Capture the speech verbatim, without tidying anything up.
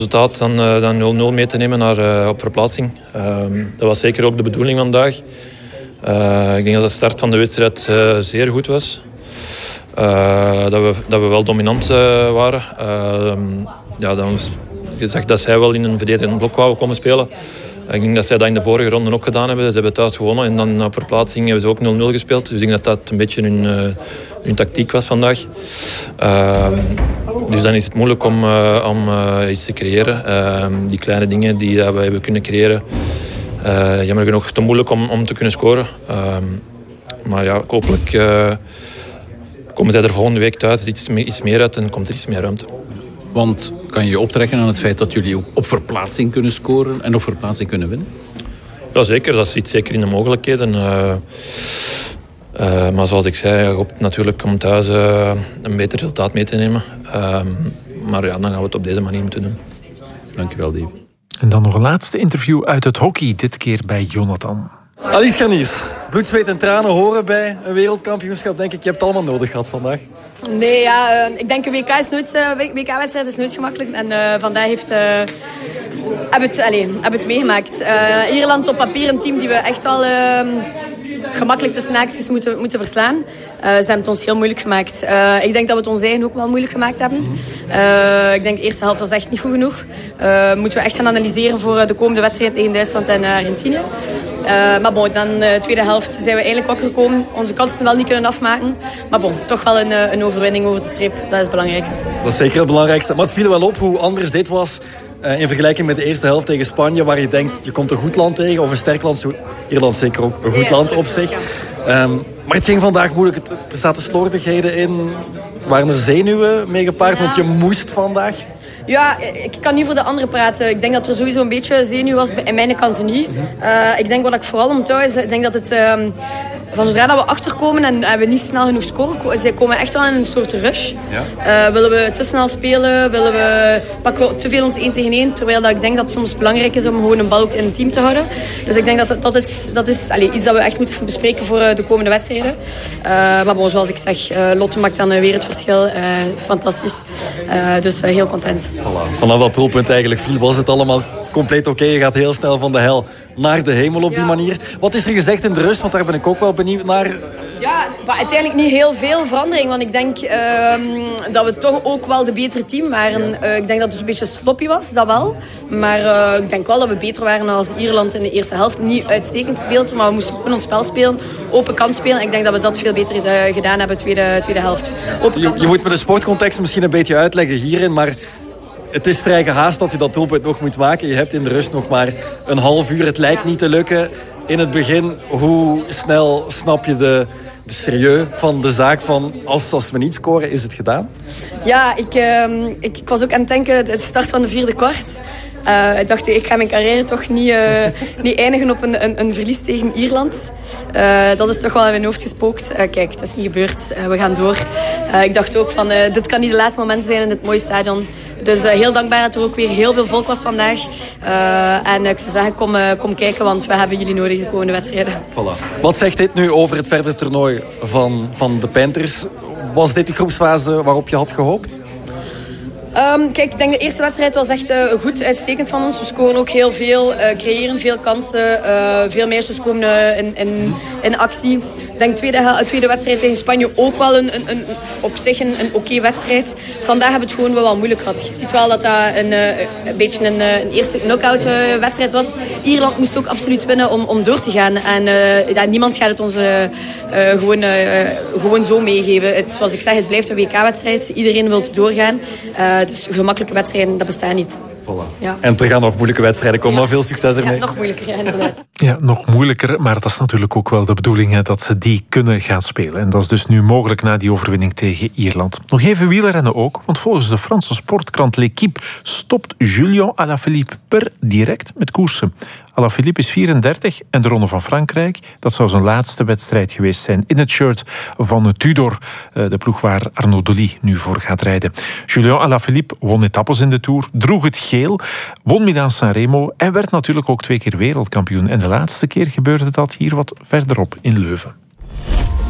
resultaat dan, uh, dan nul nul mee te nemen naar, uh, op verplaatsing. Uh, dat was zeker ook de bedoeling vandaag. Uh, ik denk dat de start van de wedstrijd uh, zeer goed was. Uh, dat, we, dat we wel dominant uh, waren. Uh, ja, dan was gezegd dat zij wel in een verdedigend blok wouden komen spelen. Uh, ik denk dat zij dat in de vorige ronde ook gedaan hebben. Ze hebben thuis gewonnen en dan op verplaatsing hebben ze ook nul nul gespeeld. Dus ik denk dat dat een beetje hun, uh, hun tactiek was vandaag. Uh, dus dan is het moeilijk om, uh, om uh, iets te creëren. Uh, die kleine dingen die uh, we hebben kunnen creëren. Uh, jammer genoeg te moeilijk om, om te kunnen scoren. Uh, maar ja, hopelijk uh, komen zij er volgende week thuis iets, iets meer uit en komt er iets meer ruimte. Want kan je je optrekken aan het feit dat jullie ook op verplaatsing kunnen scoren en op verplaatsing kunnen winnen? Ja, zeker. Dat zit zeker in de mogelijkheden. Uh, uh, maar zoals ik zei, je hoopt natuurlijk om thuis uh, een beter resultaat mee te nemen. Uh, maar ja, dan gaan we het op deze manier moeten doen. Dankjewel, Dave. En dan nog een laatste interview uit het hockey, dit keer bij Jonathan. Alice Garniers, bloed, zweet en tranen horen bij een wereldkampioenschap, denk ik. Je hebt het allemaal nodig gehad vandaag. Nee, ja, uh, ik denk een W K is nooit, uh, W K-wedstrijd is nooit gemakkelijk. En uh, vandaag heeft, uh, hebben we het, allez, hebben het meegemaakt. Uh, Ierland op papier een team die we echt wel uh, gemakkelijk tussen haakjes moeten, moeten verslaan. Uh, ze hebben het ons heel moeilijk gemaakt. Uh, ik denk dat we het ons eigen ook wel moeilijk gemaakt hebben. Uh, ik denk de eerste helft was echt niet goed genoeg. Uh, moeten we echt gaan analyseren voor de komende wedstrijd tegen Duitsland en uh, Argentinië. Uh, maar bon, dan de tweede helft zijn we eigenlijk wakker gekomen. Onze kansen wel niet kunnen afmaken. Maar bon, toch wel een, een overwinning over de streep. Dat is het belangrijkste. Dat is zeker het belangrijkste. Maar het viel wel op hoe anders dit was uh, in vergelijking met de eerste helft tegen Spanje. Waar je denkt, je komt een goed land tegen. Of een sterk land. Zo, Ierland zeker ook een goed ja, land op zich. Ja. Um, maar het ging vandaag moeilijk. Er zaten slordigheden in. Waren er zenuwen mee gepaard? Ja. Want je moest vandaag. Ja, ik kan niet voor de anderen praten. Ik denk dat er sowieso een beetje zenuw was. In mijn kant niet. Uh, ik denk wat ik vooral onthoud is... Ik denk dat het... Uh, van zodra dat we achterkomen en, en we niet snel genoeg scoren... Zij komen echt wel in een soort rush. Ja. Uh, willen we te snel spelen? Willen we, pakken we te veel ons één tegen één? Terwijl dat ik denk dat het soms belangrijk is om gewoon een bal ook in het team te houden. Dus ik denk dat dat, dat is, dat is allez, iets dat we echt moeten gaan bespreken voor uh, de komende wedstrijden. Uh, maar bon, zoals ik zeg, uh, Lotte maakt dan uh, weer het verschil. Uh, fantastisch. Uh, dus uh, heel content. Voilà. Vanaf dat doelpunt eigenlijk viel, was het allemaal compleet oké. Okay. Je gaat heel snel van de hel naar de hemel op die ja. manier. Wat is er gezegd in de rust? Want daar ben ik ook wel benieuwd naar. Ja, maar uiteindelijk niet heel veel verandering. Want ik denk uh, dat we toch ook wel de betere team waren. Uh, ik denk dat het een beetje sloppy was, dat wel. Maar uh, ik denk wel dat we beter waren als Ierland in de eerste helft. Niet uitstekend speeld, maar we moesten gewoon ons spel spelen. Open kant spelen. Ik denk dat we dat veel beter uh, gedaan hebben, tweede, tweede helft. Open je, je moet me de sportcontext misschien een beetje uitleggen hierin, maar... Het is vrij gehaast dat je dat doelpunt nog moet maken. Je hebt in de rust nog maar een half uur. Het lijkt niet te lukken. In het begin, hoe snel snap je de, de serieus van de zaak van... Als, als we niet scoren, is het gedaan? Ja, ik, uh, ik, ik was ook aan het denken... Het start van de vierde kwart... Uh, ik dacht, ik ga mijn carrière toch niet, uh, niet eindigen op een, een, een verlies tegen Ierland. Uh, dat is toch wel in mijn hoofd gespookt. Uh, kijk, dat is niet gebeurd. Uh, we gaan door. Uh, ik dacht ook van, uh, dit kan niet de laatste moment zijn in dit mooie stadion. Dus uh, heel dankbaar dat er ook weer heel veel volk was vandaag. Uh, en uh, ik zou zeggen, kom, uh, kom kijken, want we hebben jullie nodig de komende wedstrijden. Voilà. Wat zegt dit nu over het verdere toernooi van, van de Panthers? Was dit de groepsfase waarop je had gehoopt? Um, kijk, ik denk de eerste wedstrijd was echt uh, goed, uitstekend van ons. We scoren ook heel veel, uh, creëren veel kansen. Uh, veel meisjes komen uh, in, in, in actie. Ik denk de tweede, tweede wedstrijd tegen Spanje ook wel een, een, een, op zich een, een oké okay wedstrijd. Vandaag hebben we het gewoon wel wat moeilijk gehad. Je ziet wel dat dat een, een beetje een, een eerste knock-out uh, wedstrijd was. Ierland moest ook absoluut winnen om, om door te gaan. En uh, ja, niemand gaat het ons uh, uh, gewoon, uh, gewoon zo meegeven. Het, zoals ik zeg, het blijft een W K-wedstrijd. Iedereen wil doorgaan. Uh, dus gemakkelijke wedstrijden, dat bestaat niet. Voilà. Ja. En er gaan nog moeilijke wedstrijden komen, ja. Maar veel succes ermee. Ja, nog moeilijker, ja, inderdaad. Ja, nog moeilijker, maar dat is natuurlijk ook wel de bedoeling, hè, dat ze die kunnen gaan spelen. En dat is dus nu mogelijk na die overwinning tegen Ierland. Nog even wielrennen ook, want volgens de Franse sportkrant L'Équipe stopt Julian Alaphilippe per direct met koersen. Alaphilippe is vierendertig en de Ronde van Frankrijk, dat zou zijn laatste wedstrijd geweest zijn in het shirt van Tudor, de ploeg waar Arnaud Delis nu voor gaat rijden. Julian Alaphilippe won etappes in de Tour, droeg het geel, won Milaan-San Remo en werd natuurlijk ook twee keer wereldkampioen. En de laatste keer gebeurde dat hier wat verderop in Leuven.